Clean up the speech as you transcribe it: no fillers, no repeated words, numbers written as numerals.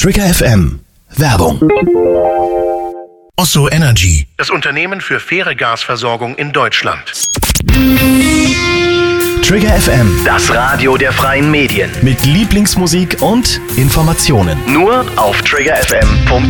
Trigger FM. Werbung. Osso Energy, das Unternehmen für faire Gasversorgung in Deutschland. Trigger FM, Das Radio der freien Medien. mit Lieblingsmusik und Informationen. Nur auf triggerfm.de.